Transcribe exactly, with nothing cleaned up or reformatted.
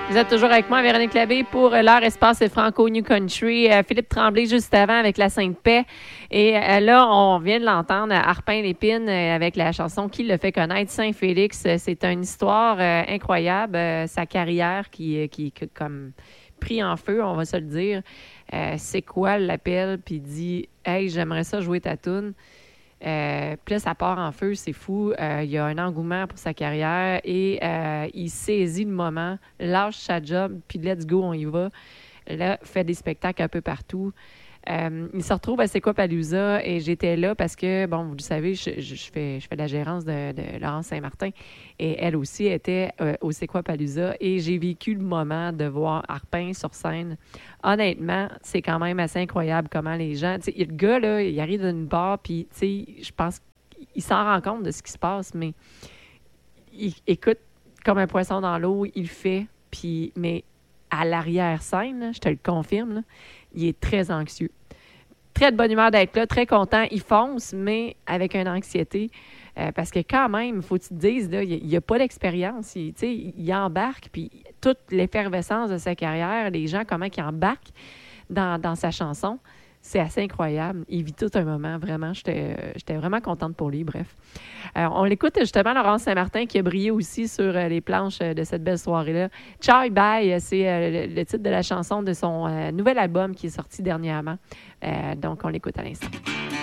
Vous êtes toujours avec moi, Véronique Labbé, pour l'heure espace Franco New Country. Euh, Philippe Tremblay juste avant avec la Sainte-Paix. Et euh, là, on vient de l'entendre, Harpin Lépine, euh, avec la chanson Qui le fait connaître, Saint-Félix. C'est une histoire euh, incroyable. Euh, sa carrière qui, qui est comme pris en feu, on va se le dire. Euh, c'est quoi l'appel? Puis il dit « Hey, j'aimerais ça jouer ta toune. » Euh, puis là, ça part en feu, c'est fou. Euh, il y a un engouement pour sa carrière et euh, il saisit le moment, lâche sa job, puis let's go, on y va. Là, fait des spectacles un peu partout. Euh, il se retrouve à C'est quoi Palooza et j'étais là parce que, bon, vous le savez, je, je, je fais, je fais la gérance de, de Laurence Saint-Martin et elle aussi était euh, au C'est quoi Palooza et j'ai vécu le moment de voir Harpin sur scène. Honnêtement, c'est quand même assez incroyable comment les gens... Tu sais, le gars, là, il arrive d'une part, puis, tu sais, je pense qu'il s'en rend compte de ce qui se passe, mais il écoute comme un poisson dans l'eau, il le fait, puis, mais à l'arrière-scène, là, je te le confirme, là, il est très anxieux. Très de bonne humeur d'être là, très content. Il fonce, mais avec une anxiété. Euh, parce que quand même, il faut que tu te dises, là, il n'y a, a pas d'expérience. Il, il embarque, puis toute l'effervescence de sa carrière, les gens, comment ils embarquent dans, dans sa chanson, c'est assez incroyable. Il vit tout un moment, vraiment. J'étais, j'étais vraiment contente pour lui, bref. Euh, on l'écoute justement, Laurence Saint-Martin, qui a brillé aussi sur euh, les planches euh, de cette belle soirée-là. Ciao Bye, c'est euh, le, le titre de la chanson de son euh, nouvel album qui est sorti dernièrement. Euh, donc, on l'écoute à l'instant.